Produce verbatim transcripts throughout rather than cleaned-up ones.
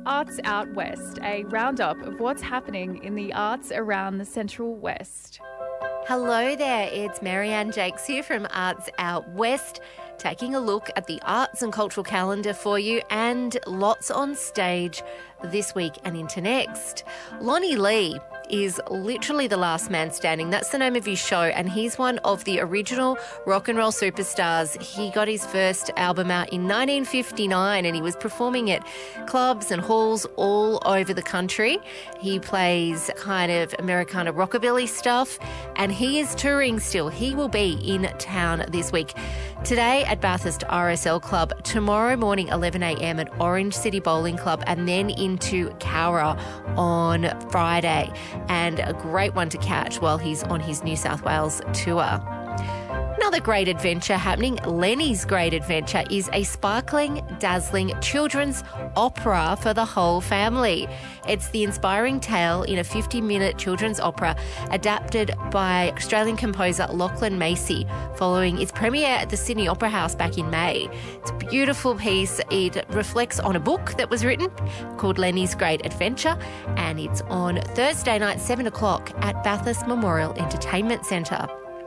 Arts Out West, a roundup of what's happening in the arts around the Central West. Hello there, it's Marianne Jakes here from Arts Out West, taking a look at the arts and cultural calendar for you, and lots on stage this week and into next. Lonnie Lee is literally the last man standing. That's the name of his show, and he's one of the original rock and roll superstars. He got his first album out in nineteen fifty-nine, and he was performing at clubs and halls all over the country. He plays kind of Americana rockabilly stuff, and he is touring still. He will be in town this week. Today at Bathurst R S L Club, tomorrow morning eleven a.m. at Orange City Bowling Club, and then into Cowra on Friday. And a great one to catch while he's on his New South Wales tour. Another great adventure happening, Lenny's Great Adventure, is a sparkling, dazzling children's opera for the whole family. It's the inspiring tale in a fifty-minute children's opera adapted by Australian composer Lachlan Macy following its premiere at the Sydney Opera House back in May. It's a beautiful piece. It reflects on a book that was written called Lenny's Great Adventure, and it's on Thursday night, seven o'clock at Bathurst Memorial Entertainment Centre.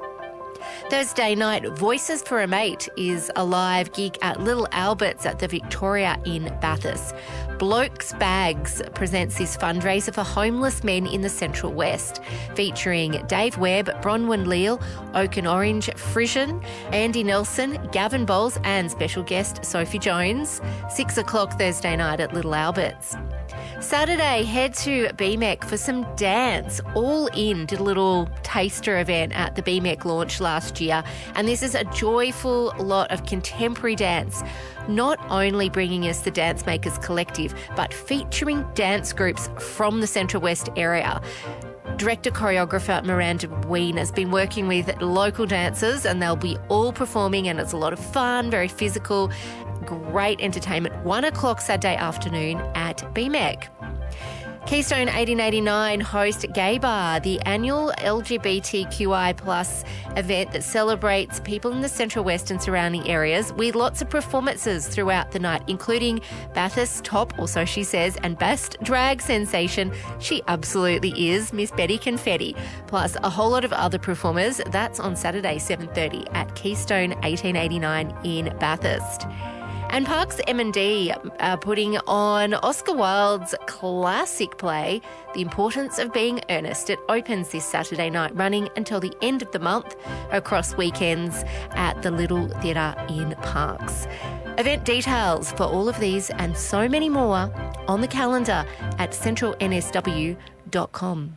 Thursday night, Voices for a Mate is a live gig at Little Albert's at the Victoria in Bathurst. Blokes Bags presents this fundraiser for homeless men in the Central West, featuring Dave Webb, Bronwyn Leal, Oaken Orange, Frisian, Andy Nelson, Gavin Bowles and special guest Sophie Jones. Six o'clock Thursday night at Little Albert's. Saturday, head to B M E C for some dance. All In did a little taster event at the B M E C launch last year, and this is a joyful lot of contemporary dance, not only bringing us the Dance Makers Collective, but featuring dance groups from the Central West area. Director-choreographer Miranda Ween has been working with local dancers, and they'll be all performing, and it's a lot of fun, very physical, great entertainment. One o'clock Saturday afternoon at B M E C. Keystone eighteen eighty-nine host Gay Bar, the annual L G B T Q I plus event that celebrates people in the Central West and surrounding areas, with lots of performances throughout the night, including Bathurst's top, or so she says, and best drag sensation, she absolutely is, Miss Betty Confetti, plus a whole lot of other performers. That's on Saturday, seven thirty at Keystone eighteen eighty-nine in Bathurst. And Parks M and D are putting on Oscar Wilde's classic play, The Importance of Being Earnest. It opens this Saturday night, running until the end of the month across weekends at the Little Theatre in Parks. Event details for all of these and so many more on the calendar at central n s w dot com.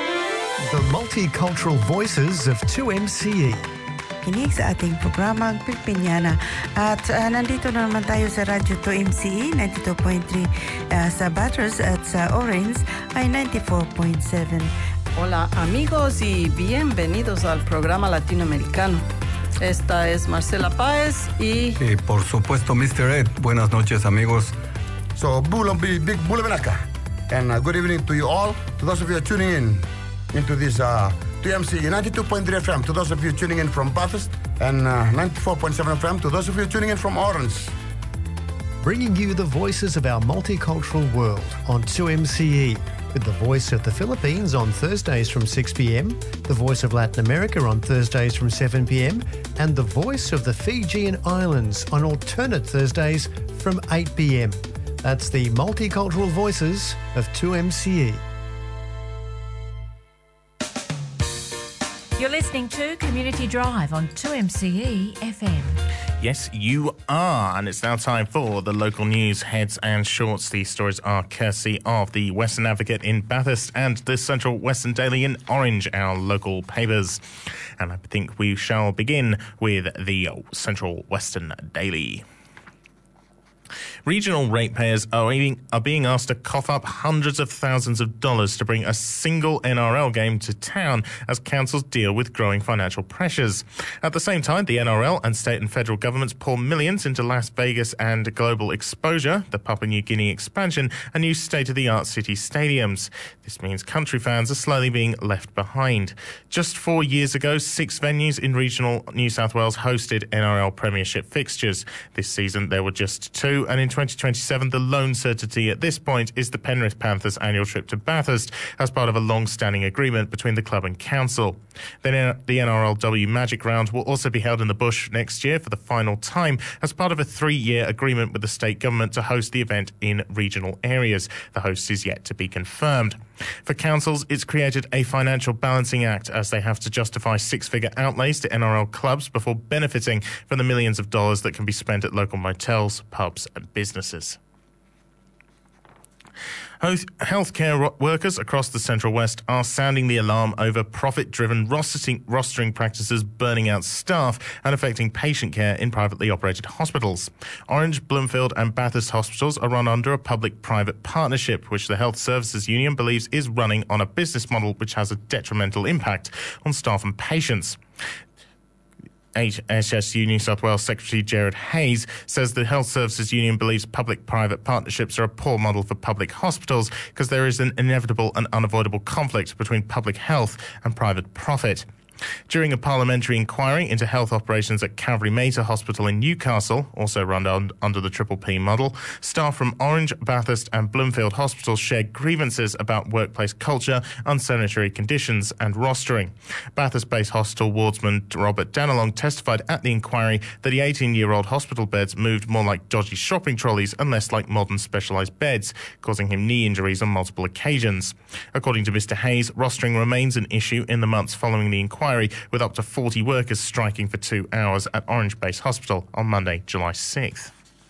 The multicultural voices of two M C E. Kinig sa ating programang Pilipiniana. At uh, nandito na naman tayo sa Radyo two M C E, ninety-two point three uh, sa Bathurst, at sa Orange ay ninety-four point seven. Hola amigos y bienvenidos al programa latinoamericano. Esta es Marcela Páez y... Y por supuesto mister Ed. Buenas noches amigos. So, Bulo, big Bulo Benaka. And uh, good evening to you all. To those of you tuning in into this... Uh, two M C E ninety-two point three F M to those of you tuning in from Bathurst, and uh, ninety-four point seven F M to those of you tuning in from Orange. Bringing you the voices of our multicultural world on two M C E, with the voice of the Philippines on Thursdays from six p.m, the voice of Latin America on Thursdays from seven p.m, and the voice of the Fijian Islands on alternate Thursdays from eight p.m. That's the multicultural voices of two M C E. You're listening to Community Drive on two M C E F M. Yes, you are. And it's now time for the local news heads and shorts. These stories are courtesy of the Western Advocate in Bathurst and the Central Western Daily in Orange, our local papers. And I think we shall begin with the Central Western Daily. Regional ratepayers are being, are being asked to cough up hundreds of thousands of dollars to bring a single N R L game to town as councils deal with growing financial pressures. At the same time, the N R L and state and federal governments pour millions into Las Vegas and global exposure, the Papua New Guinea expansion, and new state-of-the-art city stadiums. This means country fans are slowly being left behind. Just four years ago, six venues in regional New South Wales hosted N R L premiership fixtures. This season, there were just two, twenty-two, and in twenty twenty-seven, the lone certainty at this point is the Penrith Panthers' annual trip to Bathurst as part of a long-standing agreement between the club and council. Then the N R L W Magic Round will also be held in the Bush next year for the final time as part of a three-year agreement with the state government to host the event in regional areas. The host is yet to be confirmed. For councils, it's created a financial balancing act as they have to justify six-figure outlays to N R L clubs before benefiting from the millions of dollars that can be spent at local motels, pubs and businesses. Healthcare workers across the Central West are sounding the alarm over profit-driven rostering, rostering practices burning out staff and affecting patient care in privately operated hospitals. Orange, Bloomfield and Bathurst hospitals are run under a public-private partnership, which the Health Services Union believes is running on a business model which has a detrimental impact on staff and patients. H S S U New South Wales Secretary Gerard Hayes says the Health Services Union believes public-private partnerships are a poor model for public hospitals because there is an inevitable and unavoidable conflict between public health and private profit. During a parliamentary inquiry into health operations at Calvary Mater Hospital in Newcastle, also run on, under the Triple P model, staff from Orange, Bathurst and Bloomfield hospitals shared grievances about workplace culture, unsanitary conditions and rostering. Bathurst-based hospital wardsman Robert Danalong testified at the inquiry that the eighteen-year-old hospital beds moved more like dodgy shopping trolleys and less like modern specialised beds, causing him knee injuries on multiple occasions. According to Mister Hayes, rostering remains an issue in the months following the inquiry, with up to forty workers striking for two hours at Orange Base Hospital on Monday, July sixth.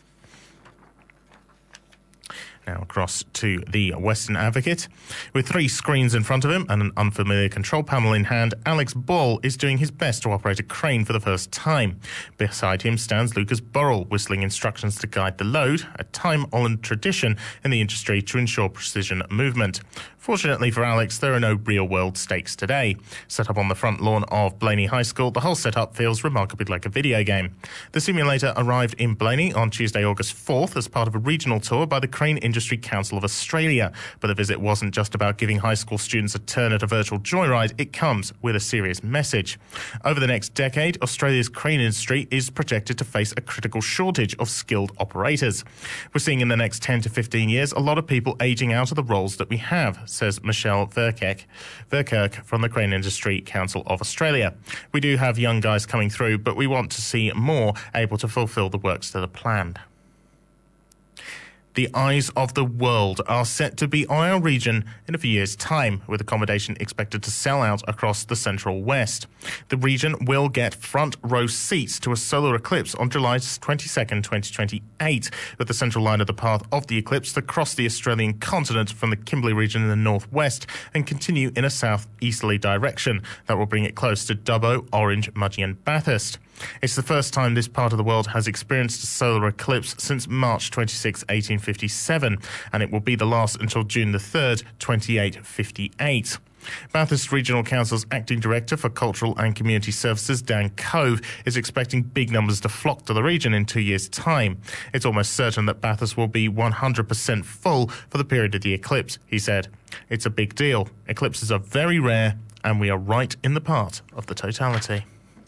Now across to the Western Advocate. With three screens in front of him and an unfamiliar control panel in hand, Alex Ball is doing his best to operate a crane for the first time. Beside him stands Lucas Burrell, whistling instructions to guide the load, a time-honoured tradition in the industry to ensure precision movement. Fortunately for Alex, there are no real-world stakes today. Set up on the front lawn of Blaney High School, the whole setup feels remarkably like a video game. The simulator arrived in Blaney on Tuesday, August fourth, as part of a regional tour by the Crane Industry Council of Australia. But the visit wasn't just about giving high school students a turn at a virtual joyride, it comes with a serious message. Over the next decade, Australia's crane industry is projected to face a critical shortage of skilled operators. We're seeing in the next ten to fifteen years a lot of people ageing out of the roles that we have, says Michelle Verkerk, Verkerk from the Crane Industry Council of Australia. We do have young guys coming through, but we want to see more able to fulfil the works that are planned. The eyes of the world are set to be on our region in a few years' time, with accommodation expected to sell out across the Central West. The region will get front row seats to a solar eclipse on July twenty-second, twenty twenty-eight, with the central line of the path of the eclipse to cross the Australian continent from the Kimberley region in the northwest and continue in a southeasterly direction. That will bring it close to Dubbo, Orange, Mudgee and Bathurst. It's the first time this part of the world has experienced a solar eclipse since March twenty-sixth, eighteen fifty-seven, and it will be the last until June the third, twenty-eight fifty-eight. Bathurst Regional Council's Acting Director for Cultural and Community Services, Dan Cove, is expecting big numbers to flock to the region in two years' time. It's almost certain that Bathurst will be one hundred percent full for the period of the eclipse, he said. It's a big deal. Eclipses are very rare, and we are right in the part of the totality.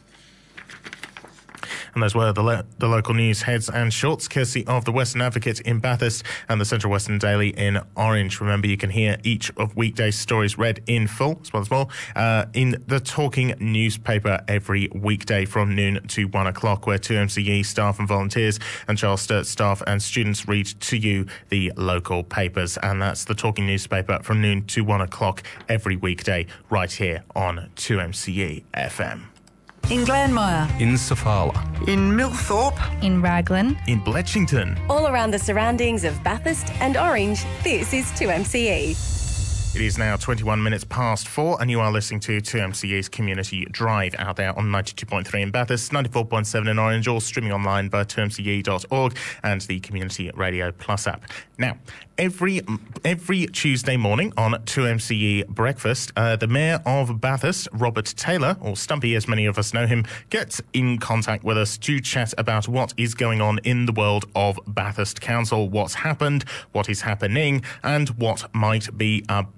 And those were the, le- the local news heads and shorts, courtesy of the Western Advocate in Bathurst and the Central Western Daily in Orange. Remember, you can hear each of weekdays' stories read in full, as well as more, uh, in the Talking newspaper every weekday from noon to one o'clock, where two M C E staff and volunteers and Charles Sturt staff and students read to you the local papers. And that's the Talking newspaper from noon to one o'clock every weekday, right here on two M C E F M. In Glanmire. In Sofala. In Millthorpe. In Raglan. In Bletchington. All around the surroundings of Bathurst and Orange, this is two M C E. It is now twenty-one minutes past four, and you are listening to two M C E's Community Drive out there on ninety-two point three in Bathurst, ninety-four point seven in Orange, or streaming online via two m c e dot org and the Community Radio Plus app. Now, every every Tuesday morning on two M C E Breakfast, uh, the Mayor of Bathurst, Robert Taylor, or Stumpy as many of us know him, gets in contact with us to chat about what is going on in the world of Bathurst Council, what's happened, what is happening, and what might be about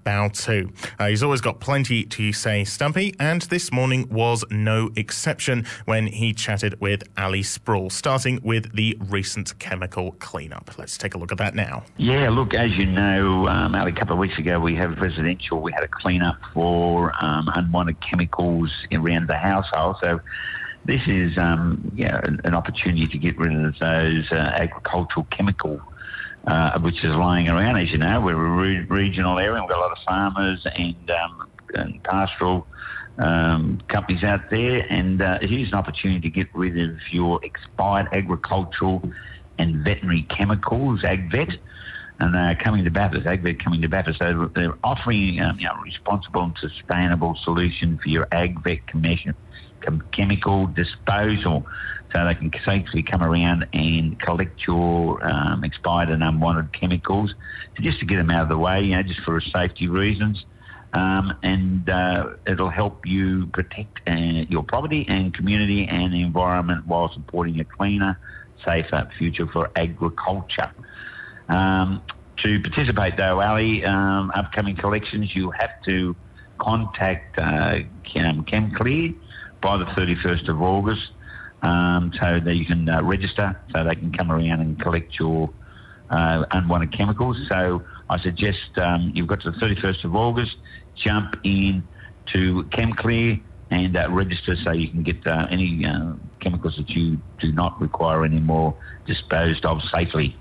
bow to. Uh, he's always got plenty to say, Stumpy, and this morning was no exception when he chatted with Ali Sproul, starting with the recent chemical cleanup. Let's take a look at that now. Yeah, look, as you know, um, Ali, a couple of weeks ago we have residential, we had a cleanup for um, unwanted chemicals around the household. So this is um, yeah, an, an opportunity to get rid of those uh, agricultural chemical uh, which is lying around. As you know, we're a re- regional area, we've got a lot of farmers and, um, and pastoral um, companies out there, and uh, it is an opportunity to get rid of your expired agricultural and veterinary chemicals, AgVet, and they're coming to Bathurst, AgVet coming to Bathurst. So they're offering um, you know, a responsible and sustainable solution for your AgVet commission. Chemical disposal, so they can safely come around and collect your um, expired and unwanted chemicals, so just to get them out of the way, you know, just for safety reasons, um, and uh, it'll help you protect uh, your property and community and the environment while supporting a cleaner, safer future for agriculture. Um, to participate though, Ali, um, upcoming collections, you have to contact uh, Chem- ChemClear by the thirty-first of August, um, so that you can uh, register, so they can come around and collect your uh, unwanted chemicals. So I suggest um, you've got to the thirty-first of August, jump in to ChemClear and uh, register so you can get uh, any uh, chemicals that you do not require anymore disposed of safely.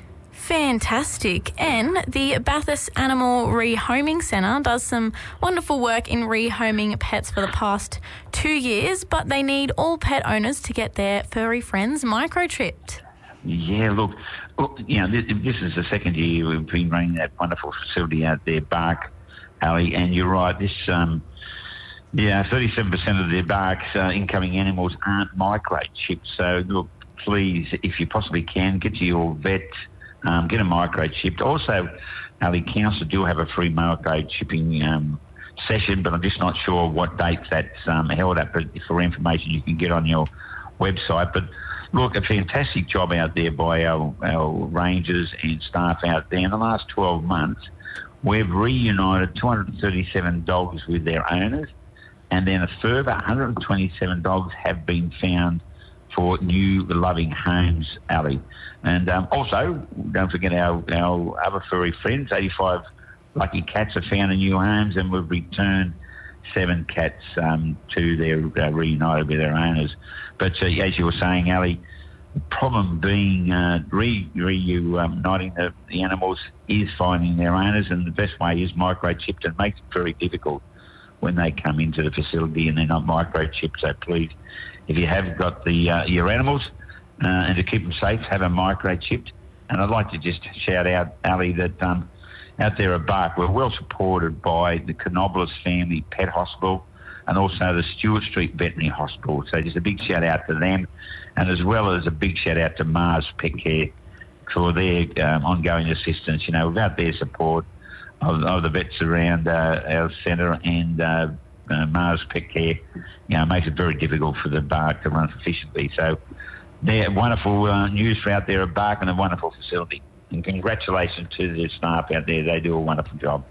Fantastic. And the Bathurst Animal Rehoming Centre does some wonderful work in rehoming pets for the past two years, but they need all pet owners to get their furry friends microchipped. Yeah, look, look you know, this, this is the second year we've been running that wonderful facility out there, Bark, Ali, and you're right, this, um, yeah, thirty-seven percent of the Bark's uh, incoming animals aren't microchipped. So, look, please, if you possibly can, get to your vet, Um, get a microchipped. Also, Ali, council do have a free microchipping um, session, but I'm just not sure what dates that's um, held at. But for information, you can get on your website. But look, a fantastic job out there by our, our rangers and staff out there. In the last twelve months, we've reunited two hundred thirty-seven dogs with their owners, and then a further one hundred twenty-seven dogs have been found for new loving homes, Ali. And um, also, don't forget our, our other furry friends, eighty-five lucky cats are found in new homes, and we've returned seven cats um, to their uh, reunited with their owners. But uh, as you were saying, Ali, the problem being uh, re- reuniting the, the animals is finding their owners, and the best way is microchipped, and makes it very difficult when they come into the facility and they're not microchipped. So please, if you have got the uh, your animals, uh, and to keep them safe, have them microchipped. And I'd like to just shout out, Ali, that um, out there at Bark, we're well supported by the Canobolas Family Pet Hospital and also the Stewart Street Veterinary Hospital. So just a big shout out to them, and as well as a big shout out to Mars Pet Care for their um, ongoing assistance. You know, without their support of, of the vets around uh, our centre and uh, uh, Mars Pet Care, you know, makes it very difficult for the Bark to run efficiently. So they're wonderful uh, news for out there at Bark, and a wonderful facility. And congratulations to the staff out there. They do a wonderful job.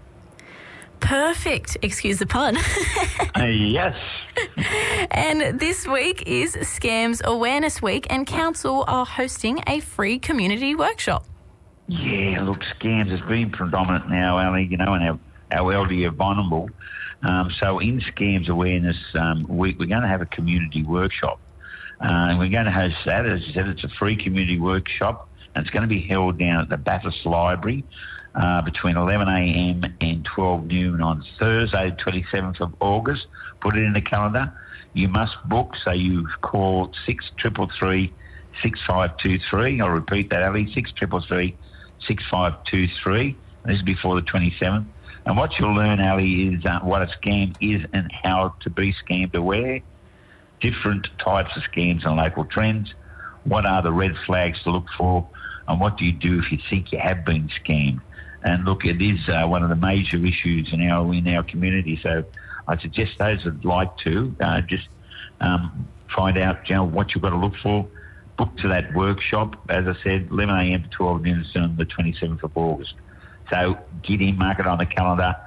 Perfect. Excuse the pun. uh, yes. And this week is Scams Awareness Week, and Council are hosting a free community workshop. Yeah, look, scams has been predominant now, Ali, you know, and our, our elderly are vulnerable. Um, so in Scams Awareness um, Week, we're going to have a community workshop. Uh, and we're going to host that. As I said, it's a free community workshop, and it's going to be held down at the Bathurst Library uh, between eleven a.m. and twelve noon on Thursday, twenty-seventh of August. Put it in the calendar. You must book, so you call six triple three six five two three. I'll repeat that, Ali, six triple three six five two three. This is before the twenty-seventh. And what you'll learn, Ali, is uh, what a scam is and how to be scammed aware, different types of scams and local trends, what are the red flags to look for, and what do you do if you think you have been scammed. And look, it is uh, one of the major issues in our in our community. So I suggest those that would like to uh, just um, find out, you know, what you've got to look for. Book to that workshop, as I said, eleven a.m. to twelve noon on the twenty-seventh of August. So get in, mark it on the calendar.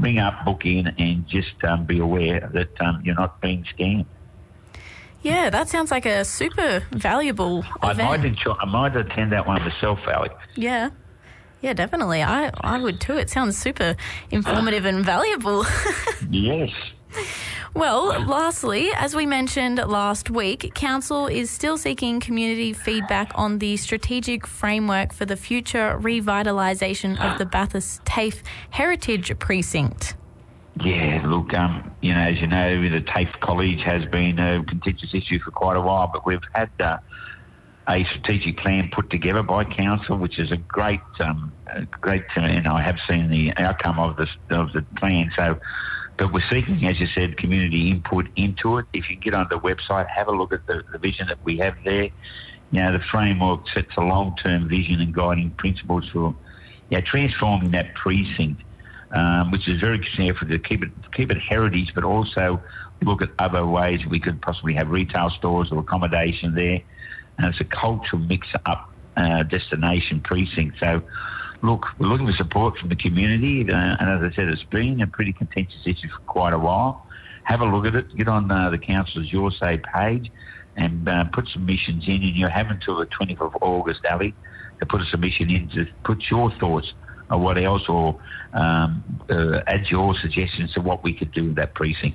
ring up, book in, and just um, be aware that um, you're not being scammed. Yeah, that sounds like a super valuable I event. might, enjoy, I might attend that one myself, Alex. Yeah. Yeah, definitely. I, I would too. It sounds super informative and valuable. Yes. Well, lastly, as we mentioned last week, Council is still seeking community feedback on the strategic framework for the future revitalisation of the Bathurst TAFE Heritage Precinct. Yeah, look, um, you know, as you know, the TAFE College has been a contentious issue for quite a while, but we've had uh, a strategic plan put together by Council, which is a great, um, a great, uh, and I have seen the outcome of the of the plan. So, but we're seeking, as you said, community input into it. If you get on the website, have a look at the, the vision that we have there. You know, the framework sets a long-term vision and guiding principles for, you know, transforming that precinct. Um, which is very careful to keep it keep it heritage, but also look at other ways we could possibly have retail stores or accommodation there. And it's a cultural mix-up uh, destination precinct. So, look, we're looking for support from the community, uh, and as I said, it's been a pretty contentious issue for quite a while. Have a look at it. Get on uh, the Council's Your Say page and uh, put submissions in, and you have until the twentieth of August, Ali, to put a submission in to put your thoughts or what else, or um, uh, add your suggestions to what we could do with that precinct.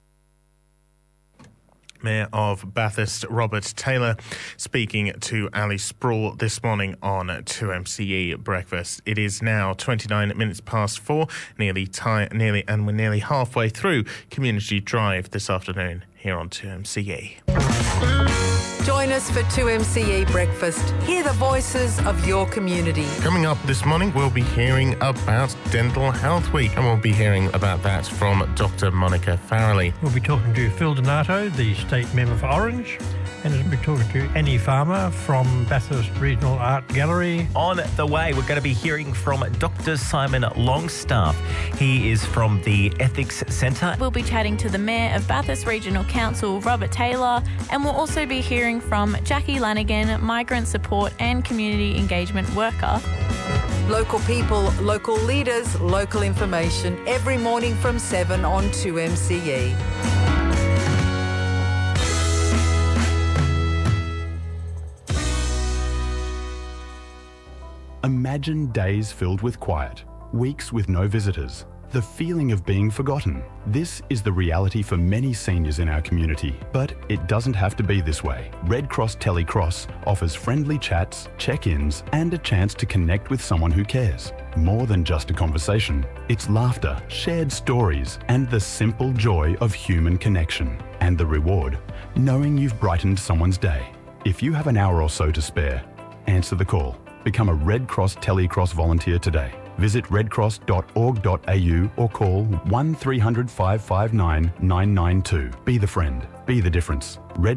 Mayor of Bathurst, Robert Taylor, speaking to Ali Sproul this morning on two M C E Breakfast. It is now twenty-nine minutes past four, nearly, ti- nearly, and we're nearly halfway through Community Drive this afternoon here on two M C E. Join us for two M C E Breakfast. Hear the voices of your community. Coming up this morning, we'll be hearing about Dental Health Week, and we'll be hearing about that from Doctor Monica Farrelly. We'll be talking to Phil Donato, the State Member for Orange, and we'll be talking to Annie Farmer from Bathurst Regional Art Gallery. On the way, we're going to be hearing from Doctor Simon Longstaff. He is from the Ethics Centre. We'll be chatting to the Mayor of Bathurst Regional Council, Robert Taylor, and we'll also be hearing from Jackie Lanigan, migrant support and community engagement worker. Local people, local leaders, local information every morning from seven on two M C E. Imagine days filled with quiet, weeks with no visitors, the feeling of being forgotten. This is the reality for many seniors in our community, but it doesn't have to be this way. Red Cross Telecross offers friendly chats, check-ins, and a chance to connect with someone who cares. More than just a conversation, it's laughter, shared stories, and the simple joy of human connection. And the reward, knowing you've brightened someone's day. If you have an hour or so to spare, answer the call. Become a Red Cross Telecross volunteer today. Visit red cross dot org dot a u or call one three hundred, five five nine, nine nine two. Be the friend. Be the difference. Red